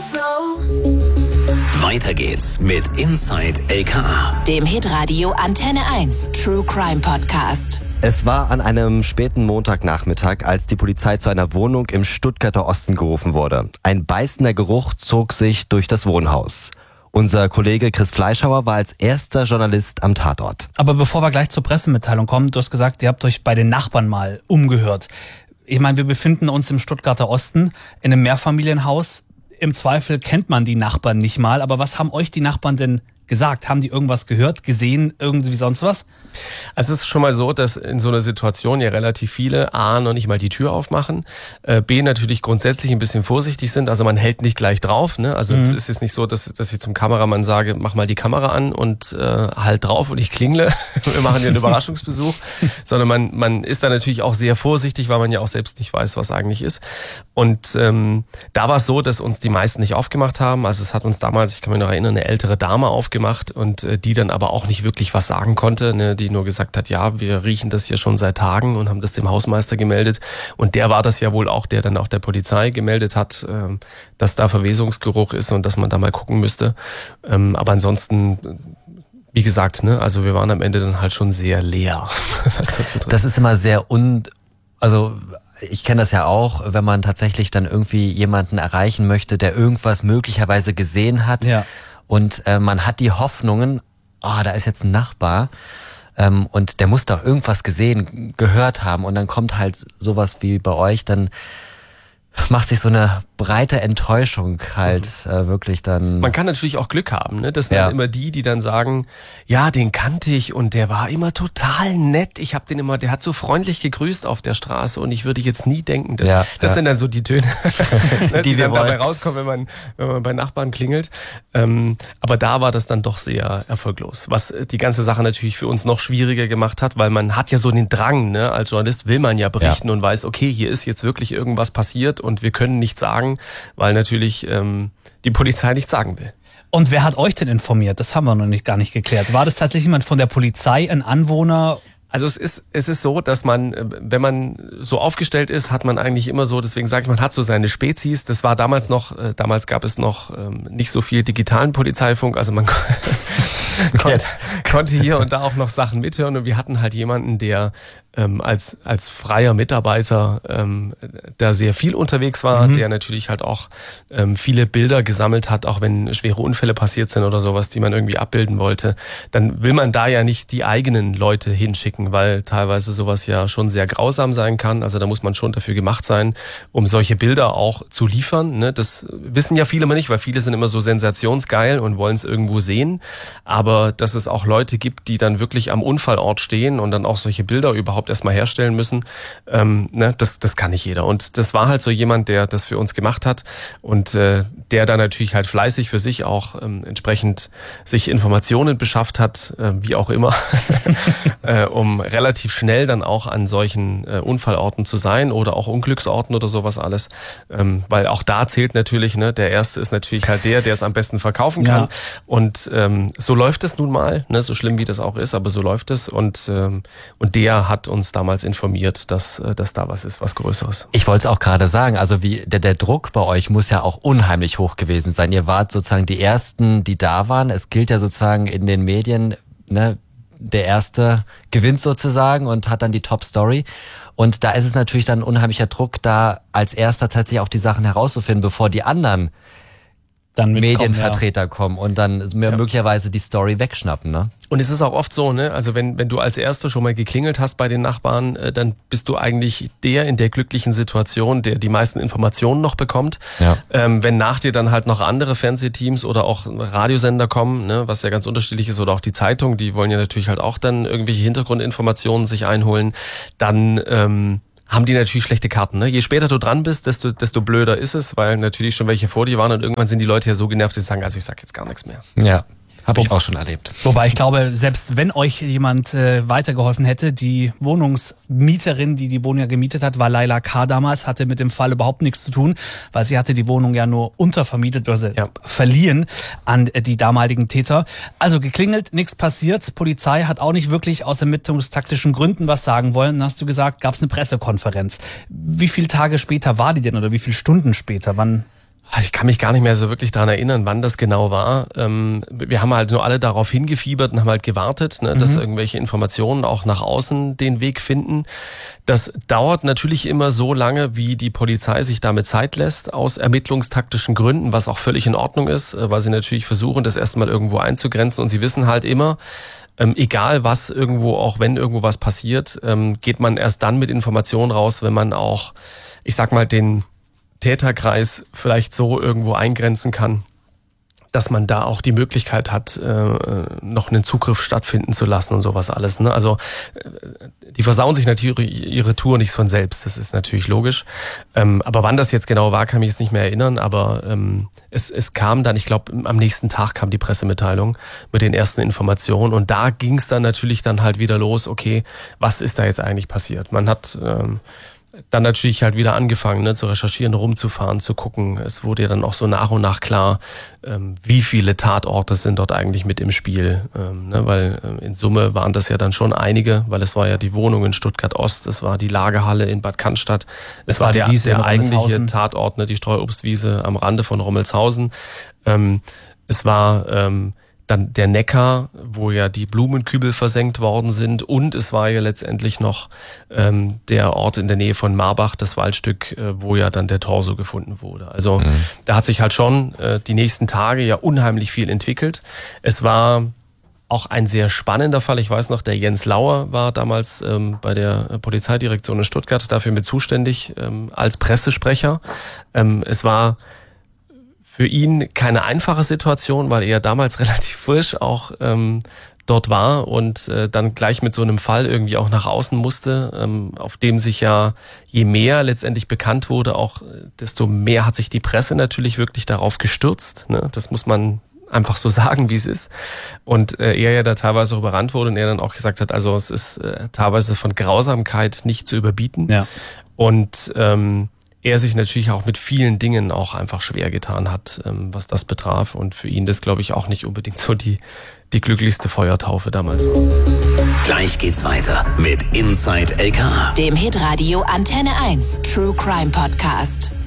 Weiter geht's mit Inside LKA, dem Hitradio Antenne 1 True Crime Podcast. Es war an einem späten Montagnachmittag, als die Polizei zu einer Wohnung im Stuttgarter Osten gerufen wurde. Ein beißender Geruch zog sich durch das Wohnhaus. Unser Kollege Chris Fleischhauer war als erster Journalist am Tatort. Aber bevor wir gleich zur Pressemitteilung kommen, du hast gesagt, ihr habt euch bei den Nachbarn mal umgehört. Ich meine, wir befinden uns im Stuttgarter Osten in einem Mehrfamilienhaus. Im Zweifel kennt man die Nachbarn nicht mal. Aber was haben euch die Nachbarn denn gesagt? Haben die irgendwas gehört, gesehen, irgendwie sonst was? Also es ist schon mal so, dass in so einer Situation ja relativ viele A, noch nicht mal die Tür aufmachen, B, natürlich grundsätzlich ein bisschen vorsichtig sind, also man hält nicht gleich drauf, ne? Also es ist jetzt nicht so, dass ich zum Kameramann sage, mach mal die Kamera an und halt drauf und ich klingle, wir machen hier einen Überraschungsbesuch, sondern man ist da natürlich auch sehr vorsichtig, weil man ja auch selbst nicht weiß, was eigentlich ist. Und da war es so, dass uns die meisten nicht aufgemacht haben, also es hat uns damals, ich kann mich noch erinnern, eine ältere Dame aufgemacht und die dann aber auch nicht wirklich was sagen konnte, ne? Die nur gesagt hat, ja, wir riechen das hier schon seit Tagen und haben das dem Hausmeister gemeldet. Und der war das ja wohl auch, der dann auch der Polizei gemeldet hat, dass da Verwesungsgeruch ist und dass man da mal gucken müsste. Aber ansonsten, wie gesagt, ne, also wir waren am Ende dann halt schon sehr leer, was das betrifft. Das ist immer sehr also ich kenne das ja auch, wenn man tatsächlich dann irgendwie jemanden erreichen möchte, der irgendwas möglicherweise gesehen hat. Ja. Und man hat die Hoffnungen, da ist jetzt ein Nachbar und der muss doch irgendwas gesehen, gehört haben und dann kommt halt sowas wie bei euch, dann macht sich so eine breite Enttäuschung halt wirklich dann. Man kann natürlich auch Glück haben, ne? Das sind dann immer die dann sagen, ja, den kannte ich und der war immer total nett. Ich habe den immer, der hat so freundlich gegrüßt auf der Straße und ich würde jetzt nie denken, das sind dann so die Töne, ne, die dann dabei rauskommen, wenn man bei Nachbarn klingelt. Aber da war das dann doch sehr erfolglos, was die ganze Sache natürlich für uns noch schwieriger gemacht hat, weil man hat ja so den Drang, ne? Als Journalist will man ja berichten und weiß, okay, hier ist jetzt wirklich irgendwas passiert und wir können nichts sagen, weil natürlich die Polizei nichts sagen will. Und wer hat euch denn informiert? Das haben wir noch gar nicht geklärt. War das tatsächlich jemand von der Polizei, ein Anwohner? Also es ist so, dass man, wenn man so aufgestellt ist, hat man eigentlich immer so, deswegen sage ich, man hat so seine Spezies. Das war damals gab es noch nicht so viel digitalen Polizeifunk, also man konnte hier und da auch noch Sachen mithören und wir hatten halt jemanden, der als freier Mitarbeiter da sehr viel unterwegs war, der natürlich halt auch viele Bilder gesammelt hat, auch wenn schwere Unfälle passiert sind oder sowas, die man irgendwie abbilden wollte. Dann will man da ja nicht die eigenen Leute hinschicken, weil teilweise sowas ja schon sehr grausam sein kann. Also da muss man schon dafür gemacht sein, um solche Bilder auch zu liefern. Ne? Das wissen ja viele immer nicht, weil viele sind immer so sensationsgeil und wollen es irgendwo sehen. Aber dass es auch Leute gibt, die dann wirklich am Unfallort stehen und dann auch solche Bilder überhaupt erstmal herstellen müssen, das kann nicht jeder. Und das war halt so jemand, der das für uns gemacht hat und der dann natürlich halt fleißig für sich auch entsprechend sich Informationen beschafft hat, wie auch immer, um relativ schnell dann auch an solchen Unfallorten zu sein oder auch Unglücksorten oder sowas alles. Weil auch da zählt natürlich, ne, der Erste ist natürlich halt der es am besten verkaufen kann. Ja. Und so läuft es nun mal, ne, so schlimm wie das auch ist, aber so läuft es. Und der hat uns damals informiert, dass da was ist, was Größeres. Ich wollte es auch gerade sagen, also wie der Druck bei euch muss ja auch unheimlich hoch gewesen sein. Ihr wart sozusagen die Ersten, die da waren. Es gilt ja sozusagen in den Medien, ne, der Erste gewinnt sozusagen und hat dann die Top-Story. Und da ist es natürlich dann ein unheimlicher Druck, da als Erster tatsächlich auch die Sachen herauszufinden, bevor die anderen dann Medienvertreter kommen und dann möglicherweise die Story wegschnappen, ne? Und es ist auch oft so, ne? Also wenn du als Erster schon mal geklingelt hast bei den Nachbarn, dann bist du eigentlich der in der glücklichen Situation, der die meisten Informationen noch bekommt. Ja. Wenn nach dir dann halt noch andere Fernsehteams oder auch Radiosender kommen, ne, was ja ganz unterschiedlich ist, oder auch die Zeitung, die wollen ja natürlich halt auch dann irgendwelche Hintergrundinformationen sich einholen, dann haben die natürlich schlechte Karten. Ne? Je später du dran bist, desto blöder ist es, weil natürlich schon welche vor dir waren und irgendwann sind die Leute ja so genervt, dass sie sagen, also ich sag jetzt gar nichts mehr. Ja. Habe ich auch schon erlebt. Wobei ich glaube, selbst wenn euch jemand weitergeholfen hätte, die Wohnungsmieterin, die Wohnung ja gemietet hat, war Laila K. damals, hatte mit dem Fall überhaupt nichts zu tun, weil sie hatte die Wohnung ja nur untervermietet, also verliehen an die damaligen Täter. Also geklingelt, nichts passiert. Polizei hat auch nicht wirklich aus ermittlungstaktischen Gründen was sagen wollen. Dann hast du gesagt, gab es eine Pressekonferenz. Wie viele Tage später war die denn oder wie viele Stunden später? Wann Ich kann mich gar nicht mehr so wirklich daran erinnern, wann das genau war. Wir haben halt nur alle darauf hingefiebert und haben halt gewartet, ne, dass irgendwelche Informationen auch nach außen den Weg finden. Das dauert natürlich immer so lange, wie die Polizei sich damit Zeit lässt, aus ermittlungstaktischen Gründen, was auch völlig in Ordnung ist, weil sie natürlich versuchen, das erstmal irgendwo einzugrenzen, und sie wissen halt immer, egal was irgendwo, auch wenn irgendwo was passiert, geht man erst dann mit Informationen raus, wenn man auch, ich sag mal, den Täterkreis vielleicht so irgendwo eingrenzen kann, dass man da auch die Möglichkeit hat, noch einen Zugriff stattfinden zu lassen und sowas alles. Ne? Also die versauen sich natürlich ihre Tour nicht von selbst, das ist natürlich logisch. Aber wann das jetzt genau war, kann ich jetzt nicht mehr erinnern. Aber es kam dann, ich glaube, am nächsten Tag kam die Pressemitteilung mit den ersten Informationen. Und da ging es dann natürlich dann halt wieder los, okay, was ist da jetzt eigentlich passiert? Man hat dann natürlich halt wieder angefangen, ne, zu recherchieren, rumzufahren, zu gucken. Es wurde ja dann auch so nach und nach klar, wie viele Tatorte sind dort eigentlich mit im Spiel. Ne, weil in Summe waren das ja dann schon einige, weil es war ja die Wohnung in Stuttgart-Ost, es war die Lagerhalle in Bad Cannstatt, es war der eigentliche Tatort, ne, die Streuobstwiese am Rande von Rommelshausen. Es war dann der Neckar, wo ja die Blumenkübel versenkt worden sind, und es war ja letztendlich noch der Ort in der Nähe von Marbach, das Waldstück, wo ja dann der Torso gefunden wurde. Also da hat sich halt schon die nächsten Tage ja unheimlich viel entwickelt. Es war auch ein sehr spannender Fall. Ich weiß noch, der Jens Lauer war damals bei der Polizeidirektion in Stuttgart dafür mit zuständig als Pressesprecher. Es war für ihn keine einfache Situation, weil er damals relativ frisch auch dort war und dann gleich mit so einem Fall irgendwie auch nach außen musste, auf dem sich ja, je mehr letztendlich bekannt wurde, auch desto mehr hat sich die Presse natürlich wirklich darauf gestürzt. Ne? Das muss man einfach so sagen, wie es ist. Und er ja da teilweise auch überrannt wurde und er dann auch gesagt hat, also es ist teilweise von Grausamkeit nicht zu überbieten. Ja. Und er sich natürlich auch mit vielen Dingen auch einfach schwer getan hat, was das betraf. Und für ihn das, glaube ich, auch nicht unbedingt so die glücklichste Feuertaufe damals. Gleich geht's weiter mit Inside LKA, dem Hitradio Antenne 1 True Crime Podcast.